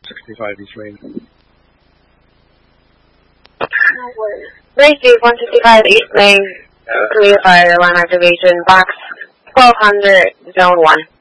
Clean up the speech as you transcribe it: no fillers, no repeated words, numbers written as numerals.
165 East Main. Receive 165 East Main, clear fire alarm activation, box 1200, zone 1.